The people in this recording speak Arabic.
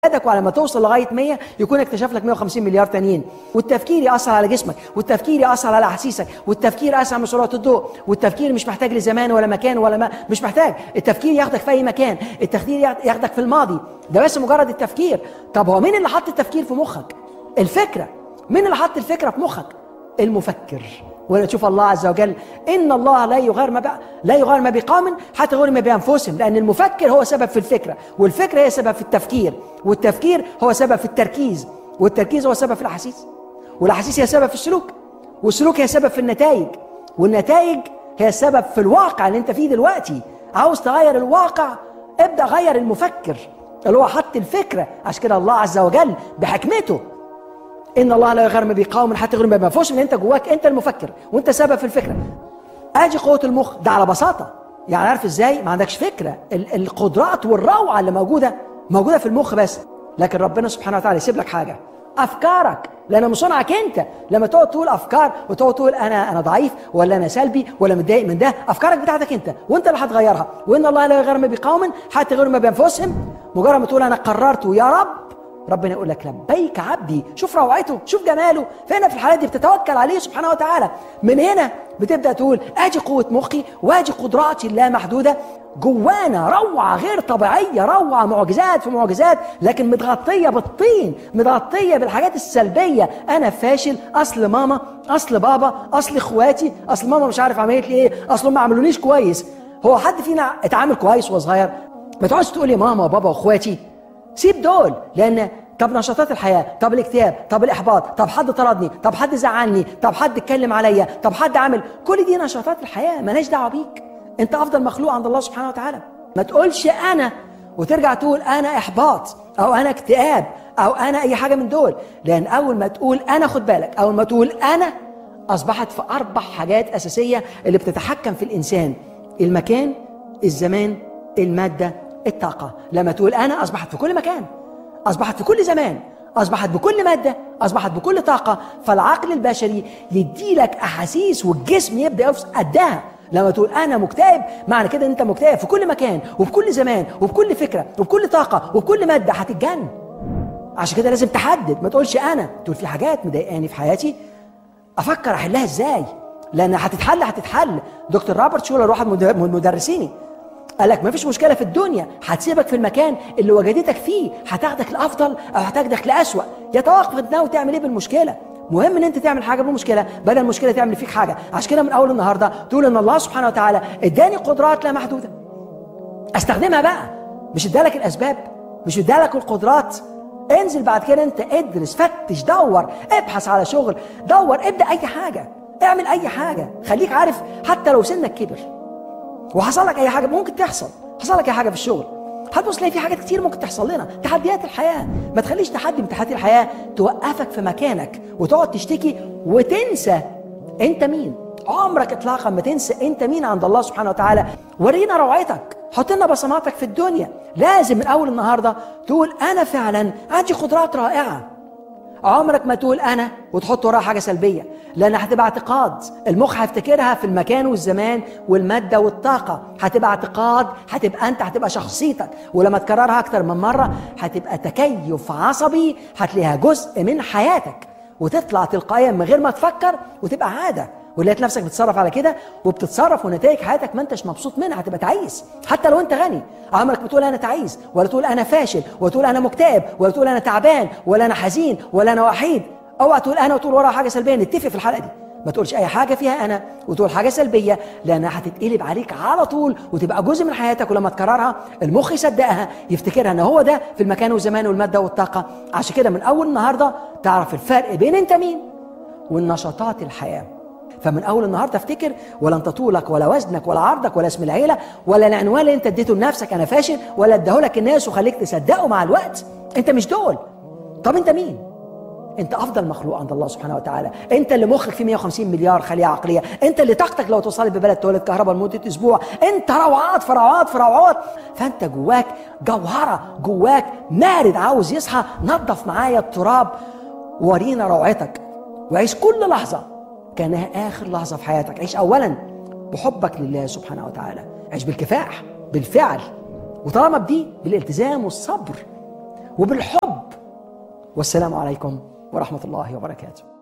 وعلى ما توصل لغايه 100 يكون اكتشف لك 150 مليار تانيين، والتفكير ياثر على جسمك، والتفكير ياثر على احاسيسك، والتفكير اسرع من سرعه الضوء، والتفكير مش محتاج لزمان ولا مكان ولا مش محتاج، التفكير ياخدك في اي مكان، التفكير ياخدك في الماضي، ده بس مجرد التفكير. طب هو مين اللي حط التفكير في مخك؟ الفكره. مين اللي حط الفكره في مخك؟ المفكر. ولا تشوف الله عز وجل ان الله لا يغير ما بقوم حتى يغيروا ما بانفسهم، لان المفكر هو سبب في الفكره، والفكره هي سبب في التفكير، والتفكير هو سبب في التركيز، والتركيز هو سبب في الاحاسيس، والاحاسيس هي سبب في السلوك، والسلوك هي سبب في النتائج، والنتائج هي سبب في الواقع اللي انت فيه دلوقتي. عاوز تغير الواقع؟ ابدا غير المفكر اللي هو حط الفكره. عشان كده الله عز وجل بحكمته ان الله لا يغير ما بقوم حتى يغيروا ما بانفسهم، ان انت جواك انت المفكر وانت سبب في الفكره. ادي قوه المخ ده على بساطه. يعني عارف ازاي؟ ما عندكش فكره. القدرات والروعه اللي موجوده في المخ بس. لكن ربنا سبحانه وتعالى يسيب لك حاجه، افكارك، لان من صنعك انت. لما تقعد تقول افكار وتقعد تقول انا ضعيف ولا انا سلبي ولا متضايق من ده، افكارك بتاعتك انت وانت اللي هتغيرها. وان الله لا يغير ما بقوم حتى يغيروا ما بانفسهم. مجرد ما تقول انا قررت يا رب، ربنا يقول لك لبيك عبدي. شوف روعته، شوف جماله. فهنا في الحالات دي بتتوكل عليه سبحانه وتعالى. من هنا بتبدأ تقول ادي قوة مخي وادي قدراتي اللامحدودة. جوانا روعة غير طبيعية، روعة معجزات في معجزات، لكن متغطية بالطين، متغطية بالحاجات السلبية. انا فاشل، اصل ماما، اصل بابا، اصل اخواتي، اصل ماما مش عارف عملت لي ايه، اصل ما عملونيش كويس. هو حد فينا اتعامل كويس وهو صغير؟ ما تقعدش تقول لي ماما وبابا واخواتي، سيب دول. لان طب نشاطات الحياه، طب الاكتئاب، طب الاحباط، طب حد طردني، طب حد زعلني، طب حد اتكلم عليا، طب حد عمل، كل دي نشاطات الحياه مالهاش دعوه بيك. انت افضل مخلوق عند الله سبحانه وتعالى. ما تقولش انا وترجع تقول انا احباط او انا اكتئاب او انا اي حاجه من دول. لان اول ما تقول انا، خد بالك، اول ما تقول انا اصبحت في 4 حاجات اساسيه اللي بتتحكم في الانسان: المكان، الزمان، الماده، الطاقه. لما تقول انا اصبحت في كل مكان، اصبحت في كل زمان، اصبحت بكل ماده، اصبحت بكل طاقه. فالعقل البشري يديلك احاسيس والجسم يبدا يفصل قدها. لما تقول انا مكتئب، معنى كده ان انت مكتئب في كل مكان وبكل زمان وبكل فكره وبكل طاقه وبكل ماده، هتتجن. عشان كده لازم تحدد. ما تقولش انا، تقول في حاجات مضايقاني في حياتي، افكر احلها ازاي، لان هتتحل. دكتور روبرت شولر واحد من مدرسيني قال لك ما فيش مشكله في الدنيا هتسيبك في المكان اللي وجدتك فيه، هتاخدك لافضل او هتاخدك لاسوأ. يتوقف انت ناوي تعمل ايه بالمشكله. مهم ان انت تعمل حاجه بالمشكله بدل المشكله تعمل فيك حاجه. عشان كده من اول النهارده تقول ان الله سبحانه وتعالى اداني قدرات لا محدوده، استخدمها بقى. مش ادالك الاسباب، مش ادالك القدرات. انزل بعد كده انت ادرس، فتش، دور، ابحث على شغل، دور، ابدا اي حاجه، اعمل اي حاجه. خليك عارف حتى لو سنك كبر وحصل لك اي حاجه ممكن تحصل، حصل لك اي حاجه في الشغل، هتبص تلاقي في حاجات كتير ممكن تحصل لنا، تحديات الحياه. ما تخليش تحدي من تحديات الحياه توقفك في مكانك وتقعد تشتكي وتنسى انت مين. عمرك اطلاقا ما تنسى انت مين عند الله سبحانه وتعالى. ورينا روعتك، حط لنا بصماتك في الدنيا. لازم من اول النهارده تقول انا فعلا عندي قدرات رائعه. عمرك ما تقول انا وتحط وراها حاجه سلبيه، لان هتبقى اعتقاد. المخ هيفتكرها في المكان والزمان والماده والطاقه، هتبقى اعتقاد، هتبقى انت، هتبقى شخصيتك. ولما تكررها اكتر من مره هتبقى تكيف عصبي، هتلاقيها جزء من حياتك وتطلع تلقائيا من غير ما تفكر وتبقى عاده. ولقيت نفسك بتتصرف على كده وبتتصرف ونتائج حياتك ما انتش مبسوط منها، هتبقى تعيس حتى لو انت غني. عمرك بتقول انا تعيس، ولا تقول انا فاشل، ولا تقول انا مكتئب، ولا تقول انا تعبان، ولا انا حزين، ولا انا وحيد. اوعى تقول انا وتقول وراها حاجه سلبيه. نتفق في الحلقه دي، ما تقولش اي حاجه فيها انا وتقول حاجه سلبيه، لانها هتتقلب عليك على طول وتبقى جزء من حياتك. ولما تكررها المخ يصدقها، يفتكرها ان هو ده في المكان والزمان والماده والطاقه. عشان كده من اول النهارده تعرف الفرق بين انت مين والنشاطات الحياه. فمن اول النهارده افتكر، ولا انت طولك ولا وزنك ولا عرضك ولا اسم العيله ولا العنوان اللي انت اديته لنفسك انا فاشل، ولا اداهولك الناس وخليك تصدقه مع الوقت. انت مش دول. طب انت مين؟ انت افضل مخلوق عند الله سبحانه وتعالى. انت اللي مخك فيه 150 مليار خليه عقليه. انت اللي طاقتك لو توصل ببلد تولد كهرباء لمده اسبوع. انت روعات في روعات في روعات. فانت جواك جوهره، جواك مارد عاوز يصحى. نظف معايا التراب، ورينا روعتك، وعيش كل لحظه كانها اخر لحظه في حياتك. عيش اولا بحبك لله سبحانه وتعالى، عيش بالكفاح بالفعل، وطالما بدي بالالتزام والصبر وبالحب. والسلام عليكم ورحمة الله وبركاته.